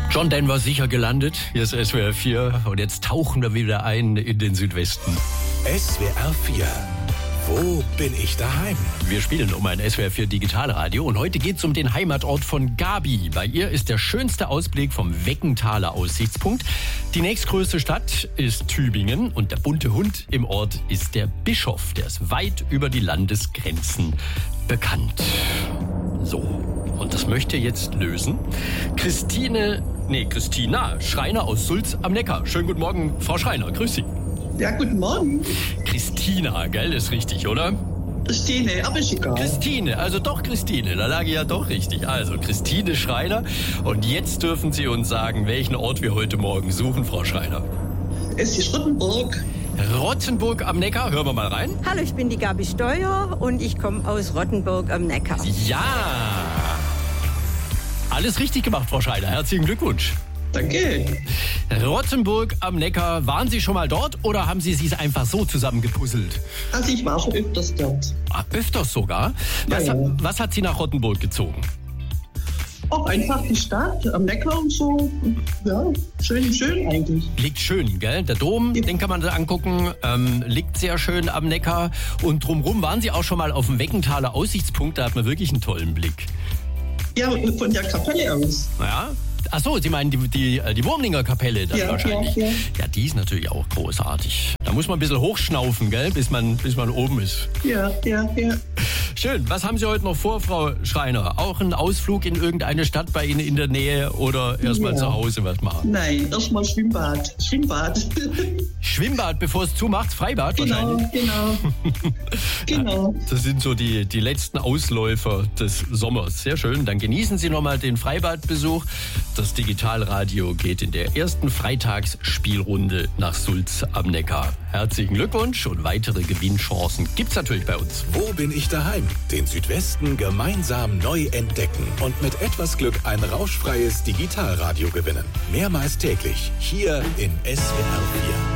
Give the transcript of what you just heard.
John Denver sicher gelandet. Hier ist SWR 4 und jetzt tauchen wir wieder ein in den Südwesten. SWR 4. Wo bin ich daheim? Wir spielen um ein SWR 4 Digitalradio und heute geht's um den Heimatort von Gabi. Bei ihr ist der schönste Ausblick vom Weckenthaler Aussichtspunkt. Die nächstgrößte Stadt ist Tübingen und der bunte Hund im Ort ist der Bischof. Der ist weit über die Landesgrenzen bekannt. So, und das möchte jetzt lösen Christina Schreiner aus Sulz am Neckar. Schönen guten Morgen, Frau Schreiner, grüß Sie. Ja, guten Morgen. Christina, gell, ist richtig, oder? Christine, aber ist egal. Christine, also doch Christine, da lag ich ja doch richtig. Also Christine Schreiner. Und jetzt dürfen Sie uns sagen, welchen Ort wir heute Morgen suchen, Frau Schreiner. Es ist Rottenburg. Rottenburg am Neckar, hören wir mal rein. Hallo, ich bin die Gabi Steuer und ich komme aus Rottenburg am Neckar. Ja! Alles richtig gemacht, Frau Schreiner. Herzlichen Glückwunsch. Danke. Rottenburg am Neckar, waren Sie schon mal dort oder haben Sie es einfach so zusammengepuzzelt? Also ich war schon öfters dort. Öfters sogar? Ja. Was hat Sie nach Rottenburg gezogen? Auch einfach die Stadt am Neckar und so. Ja, schön eigentlich. Liegt schön, gell? Der Dom, den kann man da angucken, liegt sehr schön am Neckar. Und drumherum waren Sie auch schon mal auf dem Weckenthaler Aussichtspunkt, da hat man wirklich einen tollen Blick. Ja, von der Kapelle aus. Ja? Ach so, Sie meinen die Wurmlinger Kapelle dann wahrscheinlich. Ja. Ja, die ist natürlich auch großartig. Da muss man ein bisschen hochschnaufen, gell, bis man oben ist. Ja. Schön. Was haben Sie heute noch vor, Frau Schreiner? Auch ein Ausflug in irgendeine Stadt bei Ihnen in der Nähe oder erstmal zu Hause was machen? Nein, erstmal Schwimmbad. Schwimmbad, bevor es zumacht, Freibad wahrscheinlich? Genau. Das sind so die letzten Ausläufer des Sommers. Sehr schön. Dann genießen Sie nochmal den Freibadbesuch. Das Digitalradio geht in der ersten Freitagsspielrunde nach Sulz am Neckar. Herzlichen Glückwunsch und weitere Gewinnchancen gibt's natürlich bei uns. Wo bin ich daheim? Den Südwesten gemeinsam neu entdecken und mit etwas Glück ein rauschfreies Digitalradio gewinnen. Mehrmals täglich hier in SWR 4.